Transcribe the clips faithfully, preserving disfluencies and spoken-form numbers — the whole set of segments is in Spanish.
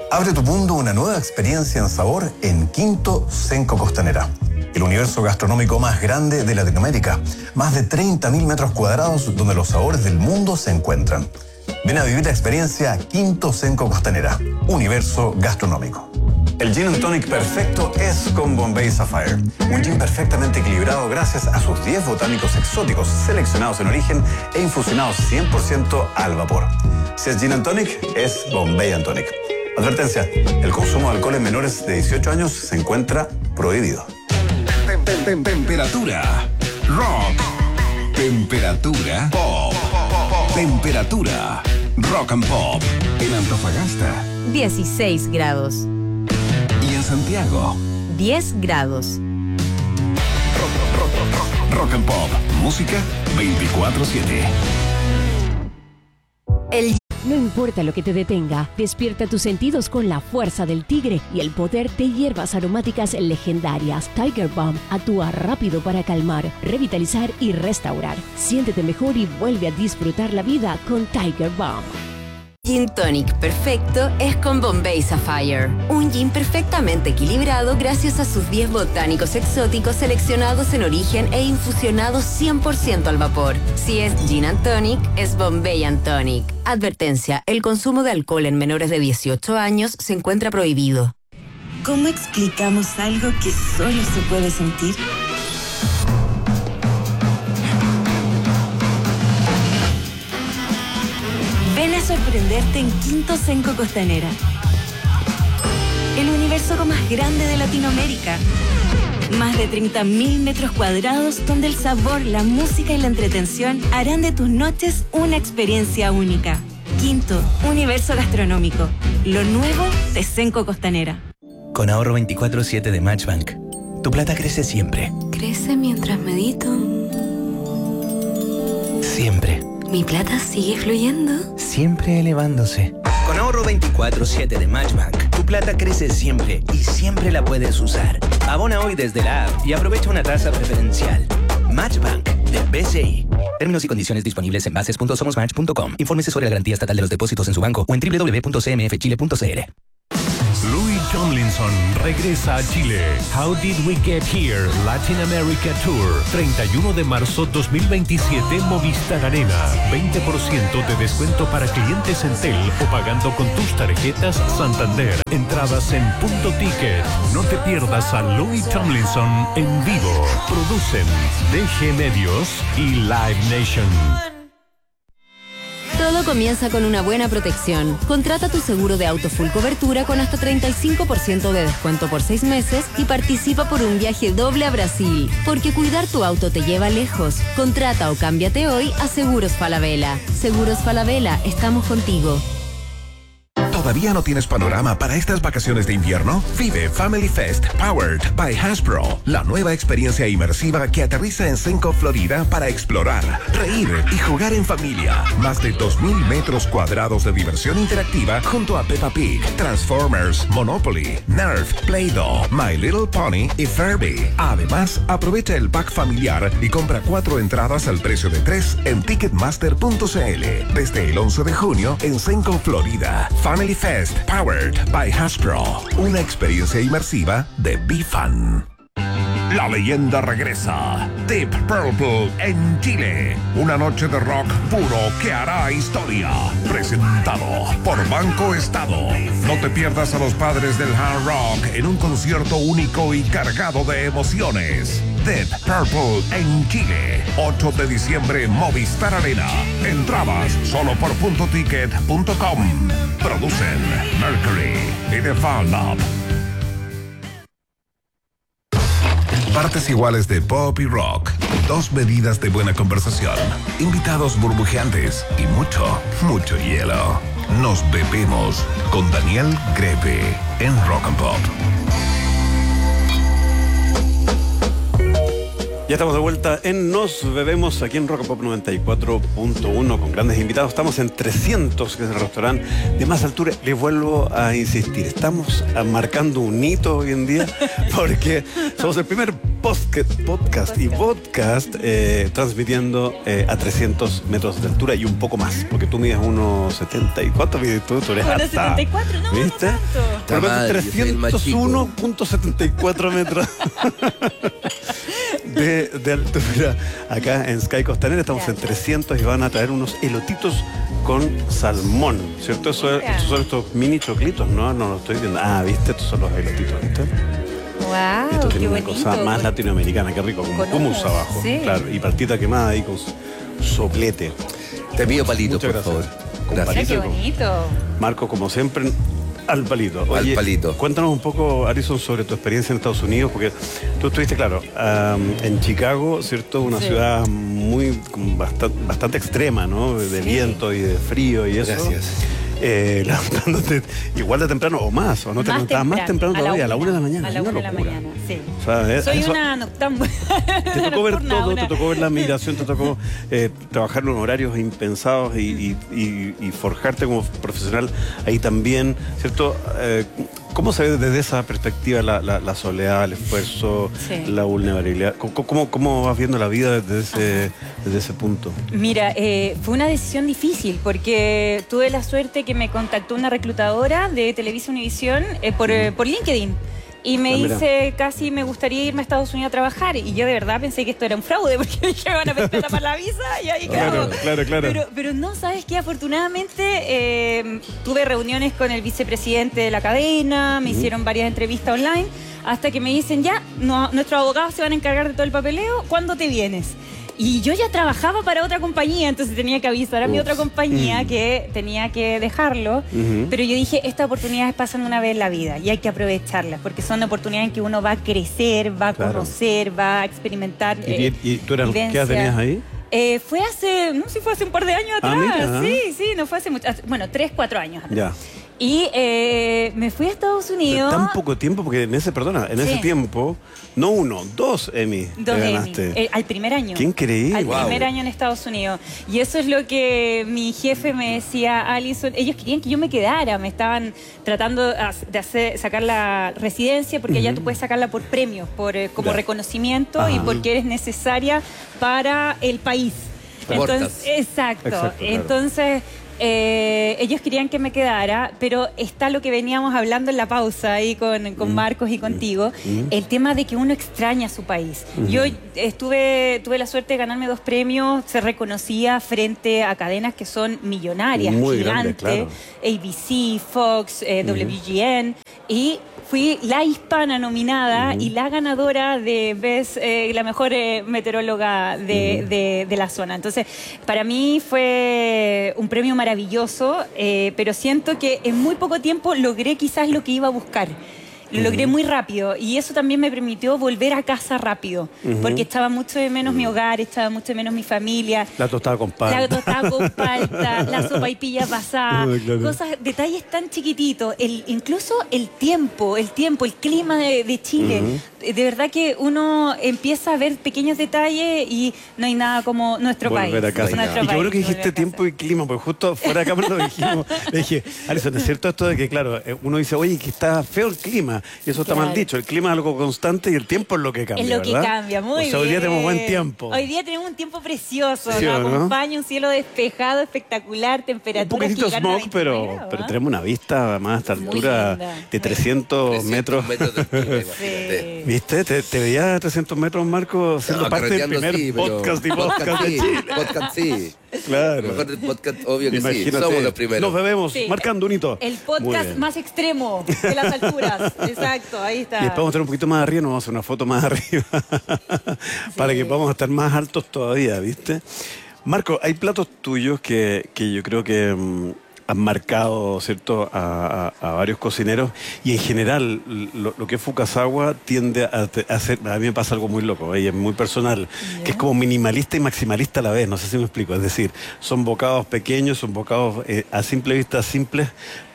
Abre tu mundo a una nueva experiencia en sabor en Quinto Cenco Costanera, el universo gastronómico más grande de Latinoamérica. Más de treinta mil metros cuadrados donde los sabores del mundo se encuentran. Ven a vivir la experiencia Quinto Cenco Costanera, universo gastronómico. El Gin and Tonic perfecto es con Bombay Sapphire. Un gin perfectamente equilibrado gracias a sus diez botánicos exóticos seleccionados en origen e infusionados cien por ciento al vapor. Si es Gin and Tonic, es Bombay and Tonic. Advertencia, el consumo de alcohol en menores de dieciocho años se encuentra prohibido. Tem- tem- tem- temperatura rock. Temperatura pop. Temperatura rock and pop. En Antofagasta, dieciséis grados. y en Santiago, diez grados. rock, rock, rock, rock, rock and pop. Música veinticuatro siete. El No importa lo que te detenga, despierta tus sentidos con la fuerza del tigre y el poder de hierbas aromáticas legendarias. Tiger Balm actúa rápido para calmar, revitalizar y restaurar. Siéntete mejor y vuelve a disfrutar la vida con Tiger Balm. Gin Tonic perfecto es con Bombay Sapphire. Un gin perfectamente equilibrado gracias a sus diez botánicos exóticos seleccionados en origen e infusionados cien por ciento al vapor. Si es Gin and Tonic, es Bombay and Tonic. Advertencia, el consumo de alcohol en menores de dieciocho años se encuentra prohibido. ¿Cómo explicamos algo que solo se puede sentir? Ven a sorprenderte en Quinto Cenco Costanera, el universo más grande de Latinoamérica. Más de treinta mil metros cuadrados donde el sabor, la música y la entretención harán de tus noches una experiencia única. Quinto, universo gastronómico. Lo nuevo de Cenco Costanera. Con ahorro veinticuatro siete de Matchbank, tu plata crece siempre. Crece mientras medito. Siempre. Mi plata sigue fluyendo. Siempre elevándose. Con ahorro veinticuatro siete de Matchbank, tu plata crece siempre y siempre la puedes usar. Abona hoy desde la app y aprovecha una tasa preferencial. Matchbank de B C I. Términos y condiciones disponibles en bases punto somos match punto com. Infórmese sobre la garantía estatal de los depósitos en su banco o en doble u doble u doble u punto c m f chile punto c l. Louis Tomlinson regresa a Chile. How Did We Get Here? Latin America Tour. treinta y uno de marzo dos mil veintisiete, Movistar Arena. veinte por ciento de descuento para clientes Entel o pagando con tus tarjetas Santander. Entradas en Punto Ticket. No te pierdas a Louis Tomlinson en vivo. Producen D G Medios y Live Nation. Todo comienza con una buena protección. Contrata tu seguro de auto full cobertura con hasta treinta y cinco por ciento de descuento por seis meses y participa por un viaje doble a Brasil. Porque cuidar tu auto te lleva lejos. Contrata o cámbiate hoy a Seguros Falabella. Seguros Falabella, estamos contigo. ¿Todavía no tienes panorama para estas vacaciones de invierno? Vive Family Fest Powered by Hasbro, la nueva experiencia inmersiva que aterriza en Cenco, Florida, para explorar, reír y jugar en familia. Más de dos mil metros cuadrados de diversión interactiva junto a Peppa Pig, Transformers, Monopoly, Nerf, Play-Doh, My Little Pony y Furby. Además, aprovecha el pack familiar y compra cuatro entradas al precio de tres en ticketmaster punto c l. Desde el once de junio en Cenco, Florida. Family Fest Powered by Hasbro, una experiencia inmersiva de B-Fan. La leyenda regresa. Deep Purple en Chile. Una noche de rock puro que hará historia. Presentado por Banco Estado. No te pierdas a los padres del hard rock en un concierto único y cargado de emociones. Deep Purple en Chile. ocho de diciembre, Movistar Arena. Entradas solo por punto ticket punto com. Producen Mercury y The Fan Lab. Partes iguales de pop y rock, dos medidas de buena conversación, invitados burbujeantes y mucho, mucho hielo. Nos bebemos con Daniel Grepe en Rock and Pop. Ya estamos de vuelta en Nos Bebemos aquí en Rock and Pop noventa y cuatro punto uno con grandes invitados. Estamos en trescientos, que es el restaurante de más altura. Les vuelvo a insistir, estamos marcando un hito hoy en día porque somos el primer podcast, podcast y podcast eh, transmitiendo eh, a trescientos metros de altura y un poco más, porque tú mides uno setenta y cuatro, mides tú, tú eres uno alta. setenta y cuatro, no, ¿viste? no tanto. Por trescientos uno punto setenta y cuatro metros. De, de altura. Acá en Sky Costanera estamos claro. en trescientos y van a traer unos elotitos con salmón, ¿cierto? Eso, estos son estos mini choclitos, ¿no? No lo estoy viendo. Ah, ¿viste? Estos son los elotitos, ¿viste? Wow, esto tiene qué una bonito. cosa más latinoamericana, qué rico, como hummus abajo. Sí. Claro, y partita quemada ahí con soplete. Te pido palitos, Muchas por gracias. favor. Con Mira palito, qué bonito. Marco, como siempre, al palito. Oye, al palito. Cuéntanos un poco, Alison, sobre tu experiencia en Estados Unidos, porque tú estuviste, claro, um, en Chicago, ¿cierto? Una sí. ciudad muy, bastante, bastante extrema, ¿no? De sí. viento y de frío y eso. Gracias. Eh, levantándote igual de temprano o más, o no te levantabas más temprano todavía, a la una de la mañana. A la una de la mañana, sí. O sea, eh, Soy eso, una noctámbula. Te tocó ver nocturna, todo, una... te tocó ver la migración, te tocó eh, trabajar en horarios impensados y, y, y, y forjarte como profesional ahí también, ¿cierto? Eh, ¿Cómo se ve desde esa perspectiva la, la, la soledad, el esfuerzo, sí. la vulnerabilidad? ¿Cómo, cómo, ¿Cómo vas viendo la vida desde ese, desde ese punto? Mira, eh, fue una decisión difícil porque tuve la suerte que me contactó una reclutadora de Televisa Univisión eh, por, eh, por LinkedIn. Y me ah, dice, casi me gustaría irme a Estados Unidos a trabajar. Y yo de verdad pensé que esto era un fraude, porque dije, van a empezar para la visa y ahí claro, quedamos. Claro, claro. Pero, pero no, ¿sabes qué? Afortunadamente eh, tuve reuniones con el vicepresidente de la cadena, me uh-huh. hicieron varias entrevistas online, hasta que me dicen, ya, no, nuestros abogados se van a encargar de todo el papeleo, ¿cuándo te vienes? Y yo ya trabajaba para otra compañía, entonces tenía que avisar a Uf. mi otra compañía mm. que tenía que dejarlo. Uh-huh. Pero yo dije, estas oportunidades pasan una vez en la vida y hay que aprovecharlas, porque son oportunidades en que uno va a crecer, va a claro. conocer, va a experimentar. ¿Y, eh, y, y tú eras, qué edad tenías ahí? Eh, fue hace, no sé si fue hace un par de años atrás. Ah, sí, sí, no fue hace mucho. Bueno, tres, cuatro años atrás. Ya. Y eh, me fui a Estados Unidos. Tan poco tiempo, porque en ese, perdona, en sí. ese tiempo, no uno, dos Emmy. Dos Emmy. Eh, al primer año. Qué increíble. Al wow. primer año en Estados Unidos. Y eso es lo que mi jefe me decía, Alison. Ellos querían que yo me quedara. Me estaban tratando de hacer, sacar la residencia, porque uh-huh. allá tú puedes sacarla por premios, por, eh, como yeah. reconocimiento uh-huh. y porque eres necesaria para el país. Entonces, exacto. exacto claro. Entonces. Eh, ellos querían que me quedara, pero está lo que veníamos hablando en la pausa ahí con, con Marcos y contigo, mm. el tema de que uno extraña a su país. Mm. Yo estuve tuve la suerte de ganarme dos premios, se reconocía frente a cadenas que son millonarias, muy gigantes, grande, claro. A B C, Fox, eh, mm. W G N, y fui la hispana nominada uh-huh. y la ganadora de Best, eh, la mejor eh, meteoróloga de, uh-huh. de, de la zona. Entonces, para mí fue un premio maravilloso, eh, pero siento que en muy poco tiempo logré quizás lo que iba a buscar. Lo uh-huh. logré muy rápido y eso también me permitió volver a casa rápido, uh-huh. porque estaba mucho de menos uh-huh. mi hogar, estaba mucho de menos mi familia. La tostada con palta. La tostada con palta, la sopaipilla pasada, uh, claro. cosas, detalles tan chiquititos. El, incluso el tiempo, el tiempo, el clima de, de Chile. Uh-huh. De verdad que uno empieza a ver pequeños detalles y no hay nada como nuestro volver país. A casa. Nuestro y país, yo creo que dijiste tiempo y clima, porque justo fuera de cámara lo dijimos. Le dije, Alison, ¿es cierto esto de que, claro, uno dice, oye, que está feo el clima? Y eso está claro. mal dicho. El clima es algo constante y el tiempo es lo que cambia. Es lo que ¿verdad? cambia, muy bien. O sea, hoy día tenemos buen tiempo. Hoy día tenemos un tiempo precioso. Sí, nos ¿no? acompaña un cielo despejado, espectacular, temperatura. Un poquitito smog, pero, grados, pero tenemos una vista más a esta altura de trescientos metros. metros de altura, sí. ¿Viste? Te, te veía a trescientos metros, Marco, siendo no, parte del primer sí, podcast y podcast, podcast de Chile. Podcast sí. Claro. Mejor el podcast, obvio que Imagínate, sí. Somos los primeros. Nos bebemos, sí. marcando un hito. El podcast más extremo de las alturas. Exacto, ahí está. Y después vamos a estar un poquito más arriba, nos vamos a hacer una foto más arriba. Para sí. que podamos estar más altos todavía, ¿viste? Marco, hay platos tuyos que, que yo creo que um, han marcado, ¿cierto?, a, a, a varios cocineros, y en general lo, lo que es Fukasawa tiende a, a hacer, a mí me pasa algo muy loco, ¿eh? Y es muy personal, yeah. que es como minimalista y maximalista a la vez, no sé si me explico, es decir, son bocados pequeños, son bocados eh, a simple vista simples,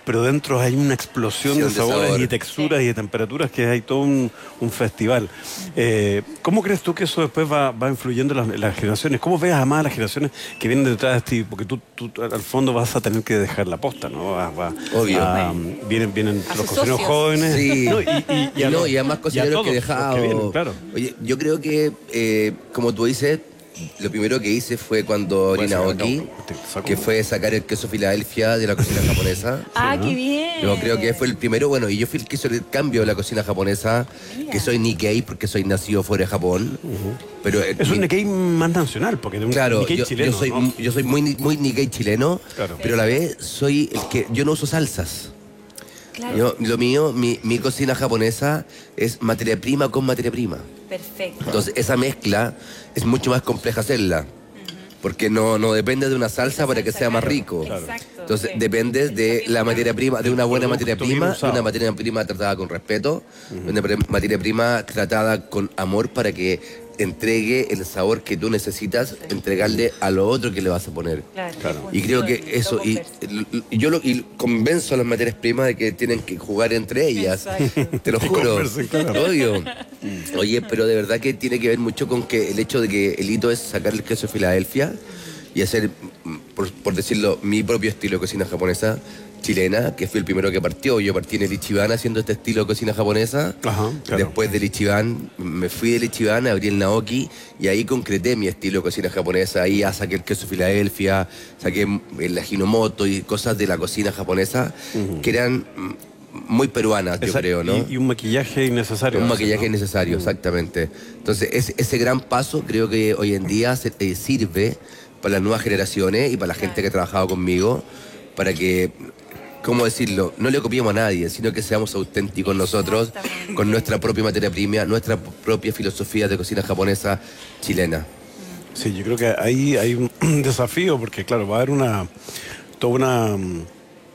pero dentro hay una explosión de, de sabores sabor. y texturas sí. y de temperaturas que hay todo un, un festival. Eh, ¿Cómo crees tú que eso después va, va influyendo en las, las generaciones? ¿Cómo ves además a las generaciones que vienen detrás de ti? Porque tú, tú al fondo vas a tener que dejar la posta, ¿no? Va, va, Obvio. a, vienen vienen A los sus cocineros socios. jóvenes. Sí. No, y, y, Y, a no, los- y además y a cocineros todos que he los dejado. que vienen, claro. Oye, yo creo que, eh, como tú dices, lo primero que hice fue cuando abrí Bueno, Naoki, no, te saco- que fue sacar el queso Filadelfia de la cocina japonesa. Ah, qué bien. Yo creo que fue el primero, bueno, y yo fui el que hizo el cambio de la cocina japonesa, que soy Nikkei porque soy nacido fuera de Japón. Pero eh, Es un mi- Nikkei más nacional, porque es un Claro, Nikkei yo, chileno, yo soy, ¿no? yo soy muy, muy Nikkei chileno, Claro. pero a la vez soy el que yo no uso salsas. Claro. Yo, lo mío, mi, mi cocina japonesa es materia prima con materia prima. Perfecto. Entonces, esa mezcla es mucho más compleja hacerla. Porque no, no depende de una salsa para que sea más rico. Exacto. Entonces, Sí. depende de la materia prima, de una buena producto materia bien prima, de usado. una materia prima tratada con respeto, una pre- materia prima tratada con amor para que entregue el sabor que tú necesitas entregarle a lo otro que le vas a poner. Claro. Claro. Y creo que eso, y, y yo lo, y convenzo a las materias primas de que tienen que jugar entre ellas. Exacto. Te lo Que juro. conversen, claro. Obvio. Oye, pero de verdad que tiene que ver mucho con que el hecho de que el hito es sacar el queso de Filadelfia y hacer, mm, por, por decirlo, mi propio estilo de cocina japonesa chilena, que fui el primero que partió. Yo partí en el Ichiban haciendo este estilo de cocina japonesa. Ajá, claro. Después del Ichiban, me fui del Ichiban, abrí el Naoki y ahí concreté mi estilo de cocina japonesa. Ahí ya saqué el queso Filadelfia, saqué el Ajinomoto y cosas de la cocina japonesa que eran mm, muy peruanas, yo Esa- creo, ¿no? Y, y un maquillaje innecesario. Un a veces, maquillaje ¿no? necesario, exactamente. Entonces, ese, ese gran paso creo que hoy en día se- eh, sirve para las nuevas generaciones y para la gente que ha trabajado conmigo, para que, ¿cómo decirlo? No le copiemos a nadie, sino que seamos auténticos nosotros, con nuestra propia materia prima, nuestra p- propia filosofía de cocina japonesa chilena. Sí, yo creo que ahí hay un desafío, porque claro, va a haber una toda una mm,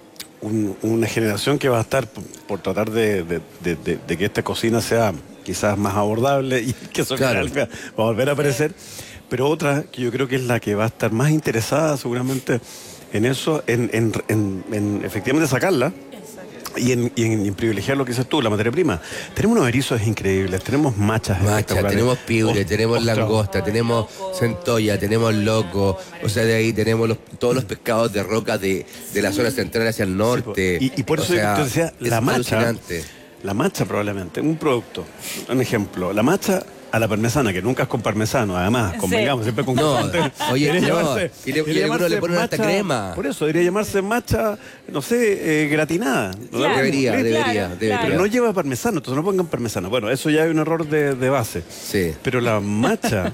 un- una generación que va a estar por, por tratar de, de- de- de- de que esta cocina sea quizás más abordable y que eso Claro. va a volver a aparecer, pero otra que yo creo que es la que va a estar más interesada seguramente en eso, en, en- en- en efectivamente sacarla. Y en, y en- y en privilegiar lo que dices tú, la materia prima. Tenemos unos erizos increíbles, tenemos machas Macha, espectaculares. tenemos piure, Os- tenemos ostras. langosta, tenemos centolla, tenemos loco, o sea, de ahí tenemos los- todos los pescados de roca de, de la zona central hacia el norte. Y, y por O eso sea, yo te decía, es la macha, alucinante. la macha probablemente, un producto, un ejemplo, la macha a la parmesana, que nunca es con parmesano, además, Sí. convengamos, siempre con No, guisante. oye, Debería no, llamarse- y le- y debería algunos le llamarse ponen hasta macha- crema. Por eso, debería llamarse macha, no sé, eh, gratinada. Claro, Debería, claro, debería, debería. Pero no lleva parmesano, entonces no pongan parmesano. Bueno, eso ya hay un error de, de base. Sí. Pero la macha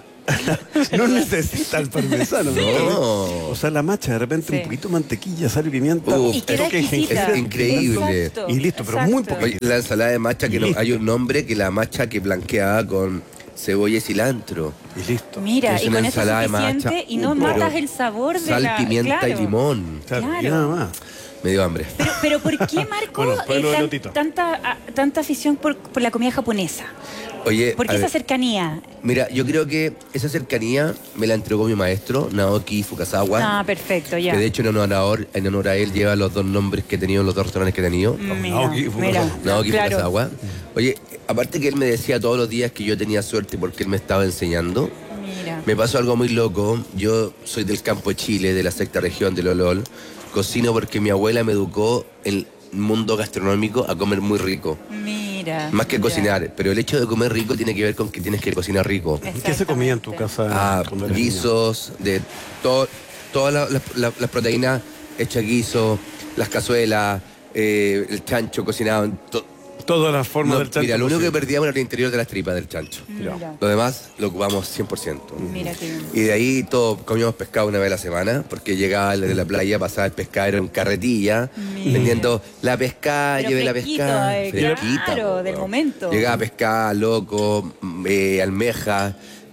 no necesita el parmesano. No. O sea, la macha, de repente Sí. un poquito de mantequilla, sal y pimienta. Uf, Y queda toque de exquisita. jengibre. Es increíble. Exacto, Y listo, pero exacto. muy poquito. Oye, la ensalada de macha, que Y no- listo. hay un nombre que la macha que blanqueada con cebolla y cilantro. Y listo. Mira, Es y una con eso es ensalada de suficiente macha, y no uh, pero matas el sabor de Sal, la... pimienta claro. y limón. Claro, y Claro. nada más. Me dio hambre. Pero, pero ¿por qué, Marco, Bueno, fue eh, lo de tan- Lotito. tanta, ah, tanta afición por, por la comida japonesa? Oye, ¿Por a qué esa ver, cercanía? mira, yo creo que esa cercanía me la entregó mi maestro, Naoki Fukasawa. Ah, perfecto, ya. Que de hecho en honor, a, or- en honor a él lleva los dos nombres que he tenido, los dos restaurantes que he tenido. Mira, Naoki Fukasawa. mira, Naoki claro. Fukasawa. Oye, aparte que él me decía todos los días que yo tenía suerte porque él me estaba enseñando, Mira. me pasó algo muy loco. Yo soy del campo de Chile, de la sexta región de Lolol. Cocino porque mi abuela me educó en el mundo gastronómico a comer muy rico. Mira. Más que ya. cocinar, pero el hecho de comer rico tiene que ver con que tienes que cocinar rico. ¿Qué se comía en tu casa? Ah, cuando eras niño? guisos, de to- todas la- la- la- las proteínas hechas guiso, las cazuelas, eh, el chancho cocinado. en to- Todas las formas No, del chancho. mira, lo único que posible. perdíamos era el interior de las tripas del chancho. Mira. Lo demás lo ocupamos cien por ciento. Mira qué bien. Y de ahí todo comíamos pescado una vez a la semana, porque llegaba el de la playa, pasaba el pescado en carretilla, Mira. vendiendo la pescada, Pero lleve la fresquito, pescada. eh, fresquita, claro, po, del weón. momento. Llegaba pescada, loco, mm, eh, almeja,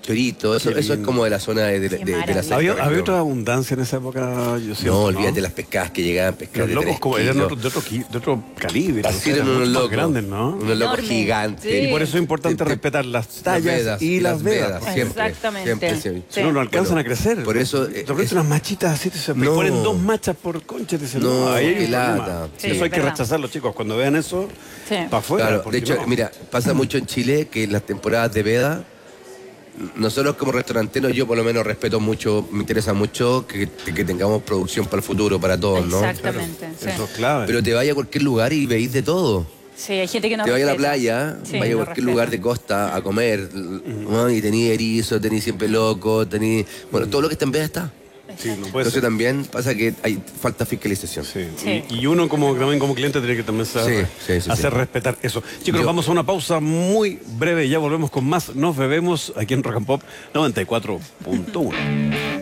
chorito, eso, eso es como de la zona de, de, de, de la Sexta ¿Había, Región. ¿Había otra abundancia en esa época? Yo siento, No, olvídate de las pescadas que llegaban, pescadas Los de locos tres como eran kilos. otro- de, otro, qui- de otro calibre. Así o sea, eran unos mucho más locos. grandes, ¿no? Unos locos Enorme. gigantes. Sí. Y por eso es importante Te- te- respetar las tallas vedas, y las vedas. siempre. Exactamente. Siempre, siempre. Si no, no alcanzan Bueno, a crecer. por eso, De eh, repente es- unas machitas así, se No. ponen dos machas por concha. Te dicen, No, no, ahí hay qué un problema. lata. Sí, eso hay que verdad. rechazarlo, chicos. Cuando vean eso, Sí. para afuera. Claro, de porque hecho, no. mira, pasa mucho en Chile que en las temporadas de veda, nosotros como restauranteros, yo por lo menos respeto mucho, me interesa mucho que, que tengamos producción para el futuro, para todos, ¿no? Exactamente. sí. Eso es clave. Pero te vayas a cualquier lugar y veis de todo. Sí, hay gente que no te vayas a la respeta. playa, Sí, vayas a no cualquier respeta. lugar de costa a comer, ¿no? Y tenís erizo, tenís siempre loco, tenís... Bueno, todo lo que está en veda está. Sí, no puede Entonces ser. también pasa que hay falta fiscalización. Sí. Sí. Y, y uno como también como cliente tiene que también saber Sí, sí, sí, hacer sí. respetar eso. Chicos, Yo- nos vamos a una pausa muy breve y ya volvemos con más. Nos bebemos aquí en Rock and Pop noventa y cuatro punto uno.